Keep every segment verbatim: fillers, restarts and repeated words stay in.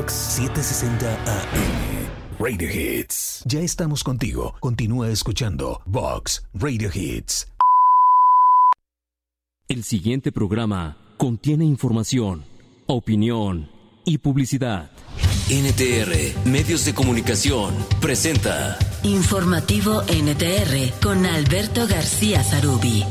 Vox setecientos sesenta A M. Radio Hits. Ya estamos contigo. Continúa escuchando Vox Radio Hits. El siguiente programa contiene información, opinión y publicidad. N T R, Medios de Comunicación, presenta Informativo N T R con Alberto García Zarubi.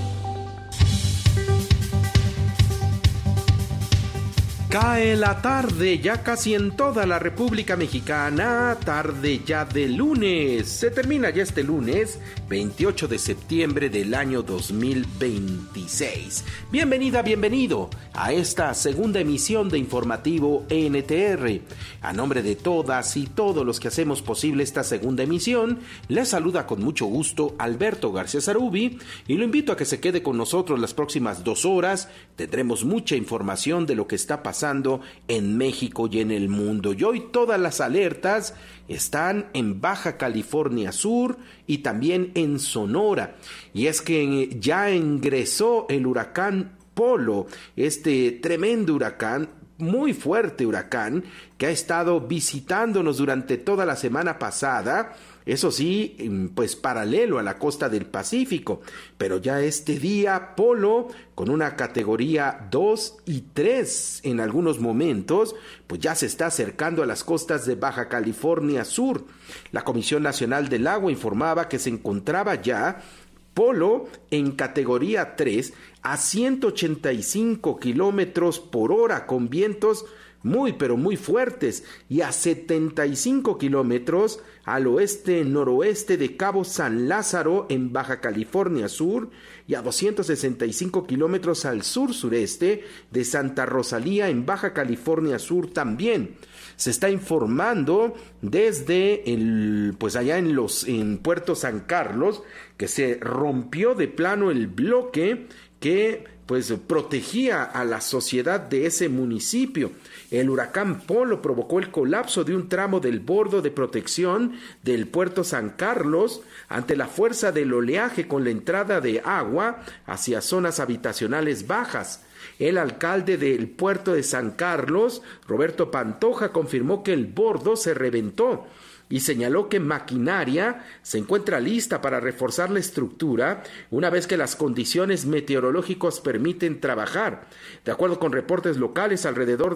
Cae la tarde ya casi en toda la República Mexicana, tarde ya de lunes. Se termina ya este lunes, veintiocho de septiembre del año dos mil veintiséis. Bienvenida, bienvenido a esta segunda emisión de Informativo N T R. A nombre de todas y todos los que hacemos posible esta segunda emisión, les saluda con mucho gusto Alberto García Zarubi y lo invito a que se quede con nosotros las próximas dos horas. Tendremos mucha información de lo que está pasando en México y en el mundo. Y hoy todas las alertas están en Baja California Sur y también en Sonora. Y es que ya ingresó el huracán Polo, este tremendo huracán, muy fuerte huracán, que ha estado visitándonos durante toda la semana pasada. Eso sí, pues paralelo a la costa del Pacífico, pero ya este día Polo, con una categoría dos y tres en algunos momentos, pues ya se está acercando a las costas de Baja California Sur. La Comisión Nacional del Agua informaba que se encontraba ya Polo en categoría tres a ciento ochenta y cinco kilómetros por hora con vientos muy pero muy fuertes y a setenta y cinco kilómetros al oeste-noroeste de Cabo San Lázaro en Baja California Sur y a doscientos sesenta y cinco kilómetros al sur-sureste de Santa Rosalía en Baja California Sur también. Se está informando desde el, pues allá en los en Puerto San Carlos que se rompió de plano el bloque que pues protegía a la sociedad de ese municipio. El huracán Polo provocó el colapso de un tramo del bordo de protección del Puerto San Carlos ante la fuerza del oleaje con la entrada de agua hacia zonas habitacionales bajas. El alcalde del puerto de San Carlos, Roberto Pantoja, confirmó que el bordo se reventó y señaló que maquinaria se encuentra lista para reforzar la estructura una vez que las condiciones meteorológicas permiten trabajar. De acuerdo con reportes locales, alrededor